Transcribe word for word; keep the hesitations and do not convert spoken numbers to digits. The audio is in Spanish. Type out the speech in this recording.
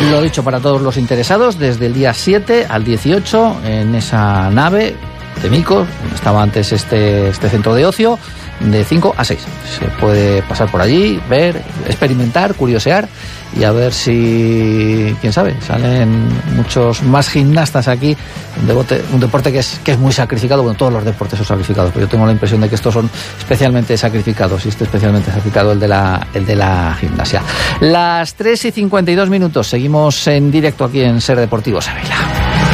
Lo dicho, para todos los interesados, desde el día siete al dieciocho, en esa nave de Micos, donde estaba antes este, este centro de ocio, de cinco a seis. Se puede pasar por allí, ver, experimentar, curiosear y a ver si, quién sabe, salen muchos más gimnastas aquí. Un deporte, un deporte que es, que es muy sacrificado. Bueno, todos los deportes son sacrificados, pero yo tengo la impresión de que estos son especialmente sacrificados, y este especialmente sacrificado, el de la, el de la gimnasia. Las tres y cincuenta y dos minutos, seguimos en directo aquí en Ser Deportivo Sevilla.